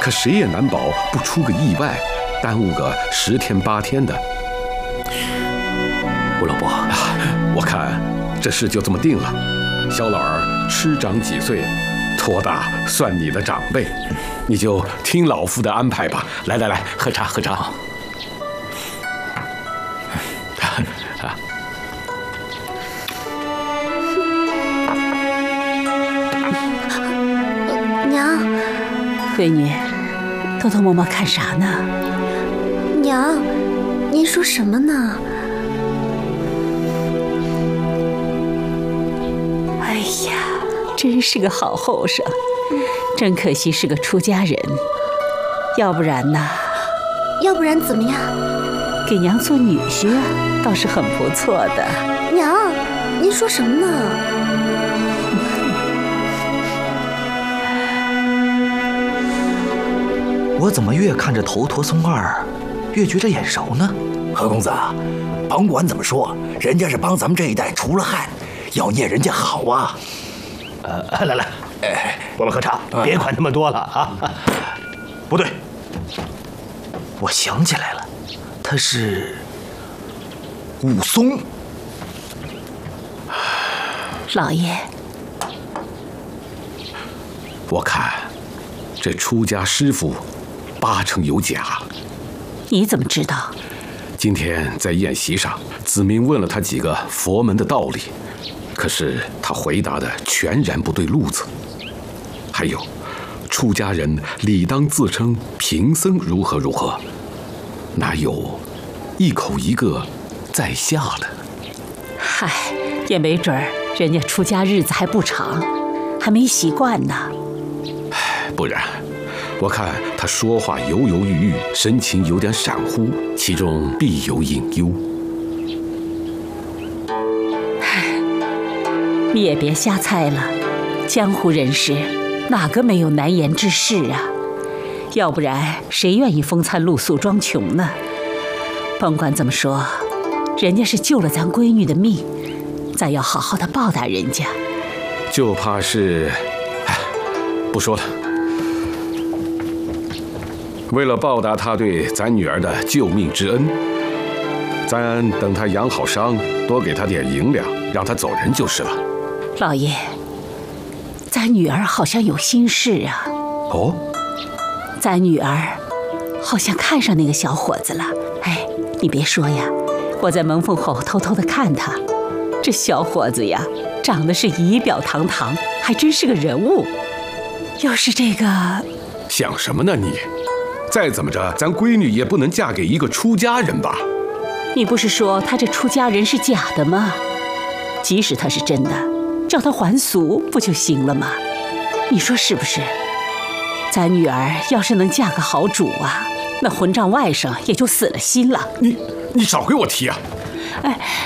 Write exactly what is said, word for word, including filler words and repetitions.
可谁也难保不出个意外，耽误个十天八天的。 吴老伯， 我看这事就这么定了。小老儿吃长几岁，多大算你的长辈，你就听老夫的安排吧。来来来，喝茶喝茶。 娘， 闺女，偷偷摸摸看啥呢？ 娘，您说什么呢？ 哎呀，真是个好后生，真可惜是个出家人，要不然呢？ 要不然怎么样？ 给娘做女婿啊，倒是很不错的。 娘，您说什么呢？ 我怎么越看着头陀松二，越觉着眼熟呢？ 何公子，甭管怎么说，人家是帮咱们这一代除了害，要念人家好啊。 呃，来来，哎，我们喝茶，别管那么多了啊。不对， 我想起来了，他是武松。 老爷， 我看这出家师傅八成有假。 你怎么知道？ 今天在宴席上，子明问了他几个佛门的道理，可是他回答的全然不对路子。还有，出家人理当自称贫僧如何如何，哪有一口一个在下的？ 嗨，也没准儿人家出家日子还不长，还没习惯呢。 不然，我看他说话犹犹豫豫，神情有点闪忽，其中必有隐忧。 你也别瞎猜了，江湖人士哪个没有难言之事啊？要不然谁愿意风餐露宿装穷呢？甭管怎么说，人家是救了咱闺女的命，咱要好好的报答人家。 就怕是，哎，不说了。为了报答他对咱女儿的救命之恩，咱等他养好伤，多给他点银两，让他走人就是了。 老爷，咱女儿好像有心事啊。 哦， 咱女儿好像看上那个小伙子了。哎，你别说呀，我在门缝后偷偷的看他，这小伙子呀，长得是仪表堂堂，还真是个人物。要是这个…… 想什么呢你？再怎么着，咱闺女也不能嫁给一个出家人吧？ 你不是说他这出家人是假的吗？即使他是真的，叫他还俗不就行了吗？你说是不是？咱女儿要是能嫁个好主啊，那混账外甥也就死了心了。 你你少给我提啊！ 哎，